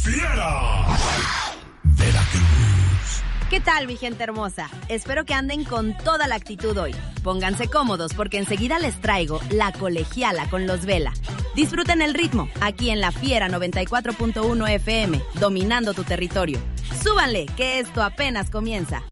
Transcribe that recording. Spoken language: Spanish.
Fiera Veracruz. ¿Qué tal, mi gente hermosa? Espero que anden con toda la actitud hoy. Pónganse cómodos porque enseguida les traigo La Colegiala con Los Vela. Disfruten el ritmo aquí en La Fiera 94.1 FM, dominando tu territorio. Súbanle, que esto apenas comienza.